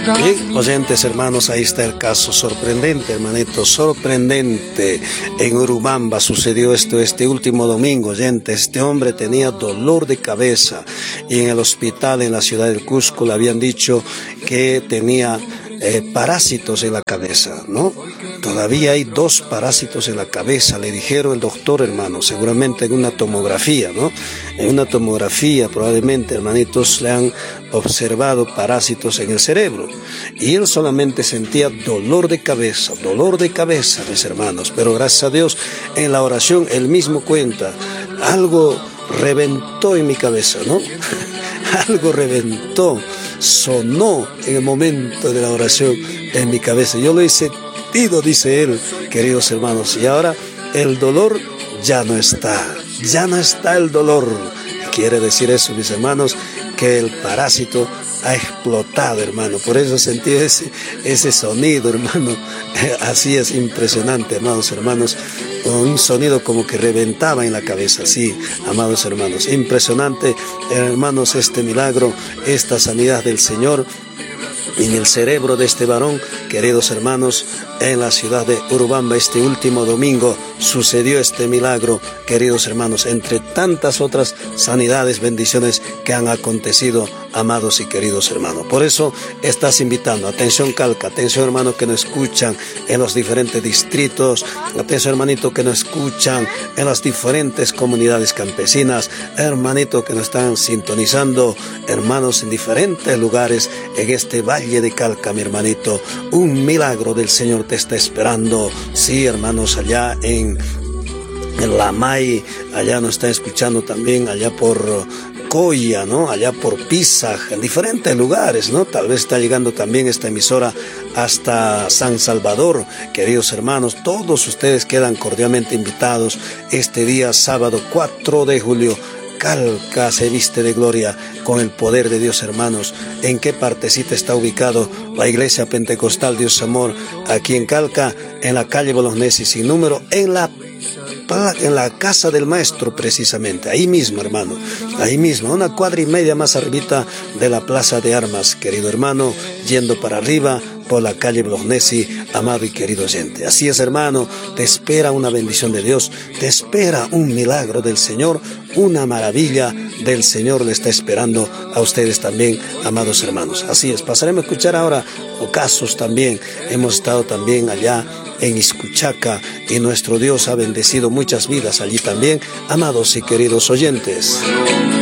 Bien, oyentes hermanos, ahí está el caso sorprendente, hermanito, sorprendente. En Urubamba sucedió esto este último domingo, oyentes. Este hombre tenía dolor de cabeza y en el hospital en la ciudad del Cusco le habían dicho que tenía parásitos en la cabeza, ¿no? Todavía hay 2 parásitos en la cabeza, le dijeron el doctor, hermano, seguramente en una tomografía, ¿no? En una tomografía probablemente, hermanitos, le han observado parásitos en el cerebro. Y él solamente sentía dolor de cabeza, mis hermanos. Pero gracias a Dios, en la oración, él mismo cuenta, algo reventó en mi cabeza, ¿no? Algo reventó, sonó en el momento de la oración en mi cabeza. Yo lo he sentido, dice él, queridos hermanos, y ahora el dolor ya no está el dolor. Quiere decir eso, mis hermanos, que el parásito ha explotado, hermano. Por eso sentí ese sonido, hermano. Así es, impresionante, amados hermanos. Un sonido como que reventaba en la cabeza, sí, amados hermanos. Impresionante, hermanos, este milagro, esta sanidad del Señor en el cerebro de este varón, queridos hermanos, en la ciudad de Urubamba. Este último domingo sucedió este milagro, queridos hermanos, entre tantas otras sanidades, bendiciones que han acontecido, amados y queridos hermanos. Por eso estás invitando, atención Calca, atención hermanos que nos escuchan en los diferentes distritos, atención hermanito que nos escuchan en las diferentes comunidades campesinas, hermanito que nos están sintonizando, hermanos en diferentes lugares en este valle de Calca, mi hermanito. Un milagro del Señor te está esperando. Sí, hermanos, allá en La May, allá nos están escuchando también, allá por Coya, ¿no? Allá por Pisac, en diferentes lugares, ¿no? Tal vez está llegando también esta emisora hasta San Salvador. Queridos hermanos, todos ustedes quedan cordialmente invitados este día sábado 4 de julio. Calca se viste de gloria con el poder de Dios, hermanos. ¿En qué partecita está ubicado la Iglesia Pentecostal Dios Amor? Aquí en Calca, en la calle Bolognesi sin número, en la casa del maestro, precisamente, ahí mismo, hermano, ahí mismo, 1,5 cuadras más arribita de la Plaza de Armas, querido hermano, yendo para arriba por la calle Bolognesi, amado y querido oyente. Así es, hermano, te espera una bendición de Dios, te espera un milagro del Señor, una maravilla del Señor le está esperando a ustedes también, amados hermanos. Así es, pasaremos a escuchar ahora casos también. Hemos estado también allá en Iscuchaca y nuestro Dios ha bendecido muchas vidas allí también, amados y queridos oyentes.